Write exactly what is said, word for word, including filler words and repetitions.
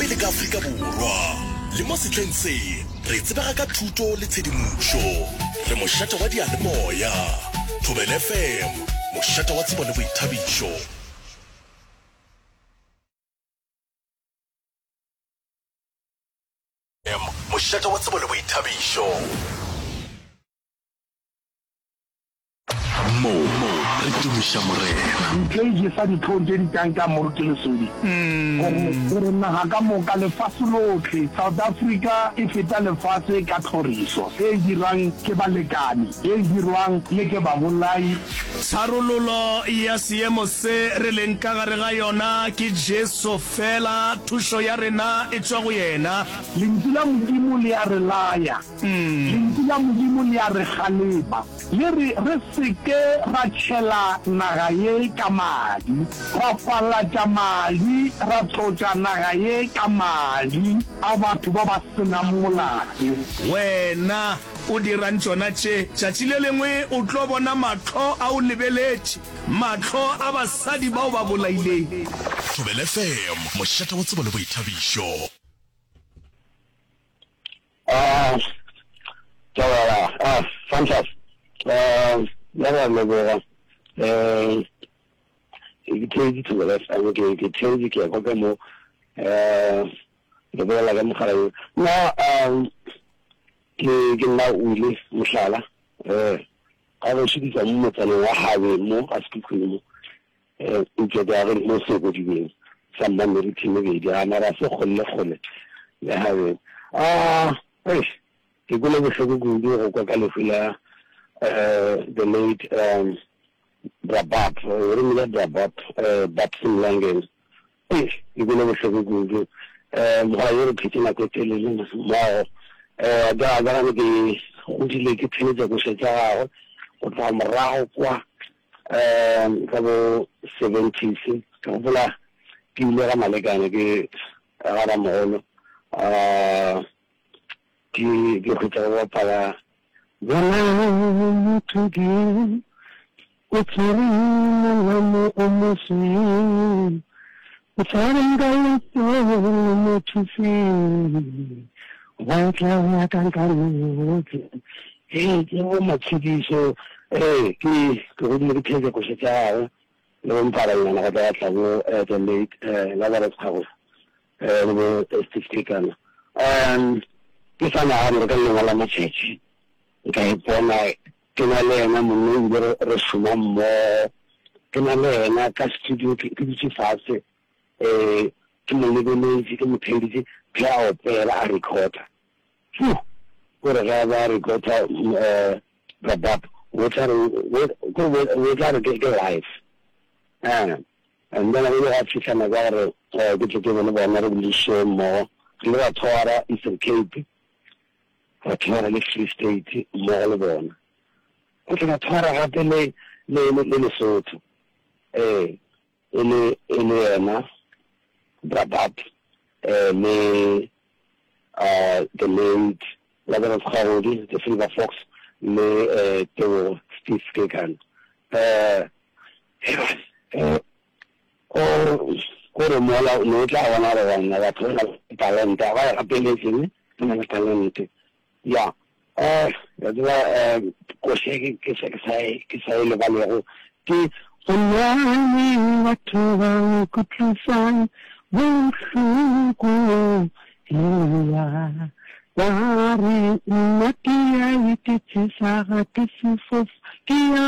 le ka Afrika Borwa le mo setleng se re tsebega ka thuto le tshedimošo re mošata wa dialemoya Thobela F M mošata wa tsebo le boithabišo mošata wa tsebo le boithabišo mo mo re tumiša morena ke sa ditlhonte di tanka mo ke lesodi gore naga ka moka lefatshe lotlhe South Africa e feta lefatshe ka tlhoriso e dirang ke balekane e dirwang le ke babolai tsharololo ya seemo se re leng ka gare ga yona ke Jesu fela thušo ya rena e tswa go yena lentswe la modimo le a re laya lentswe la modimo le a re galeba le re re seke ra tšhela naga ye ka madi ra falatša madi ra tlotša naga ye ka madi a batho ba ba senang molato wena o dirang tsona tše tšatši le lengwe o tlo bona matlho a o lebeletše matlho a basadi bao ba bolaileng Thobela F M mošata wa tsebo le boithabišo ah tsawala ah fantastic eh la la la eh ke tedi to the left and ke ke tedi ke go ka mo eh le ba la ga mogala no um ke ke na ule mohlala eh a go shidisa mo tsale wa hawe mo a sekhuno mo eh o je da re mo se go dibeng sa mmane re thime ke di ana ra se kholle kholle le hawe ah eh ke go le go go go go ka le fela eh the late um Brabab, Rumila Brabab, Batson Langen. Eh, you will never say good. Um, I will repeat in a good television. Wow. Uh, there are going to be utility things that we should have. What I'm around, um, couple seventies, couple of Kila Malagan, Aramon, uh, the Gokita Pala. When to give. What's wrong? Almost you. What's wrong? Going to feel. Why can't I can't Hey, you know my T V show. Hey, he could not take a question. No one para in another level at the late level of house. Uh, Steve Tican. And this one I have a little message. Okay, for my. Ke na le ena mo re re shoma mo ke na le ena ka studio ke ditse fatshe eh ke mo le bone ke mo pheditse pla opela a recorder fu go re ga recorder eh Brabab what are what go we got to get live and and then I will have to come over eh ke ke bona bona re le show mo ke ra thora Eastern Cape ra thora le Free State mo le bona ke na thora gape le le le Lesotho eh ele ele ena Brabab eh le uh the late Level of Howdy the Silver Fox le eh to Steve Tican eh eh o gore mola no tla bona re bona ba tlola talent ba ga peletseng na talent ya eh ya dira go shege ke se sai ke sai le balego ke onani batho ba go tlusa wo go ya ba re nna ke ya itse sa ga ke se fo ke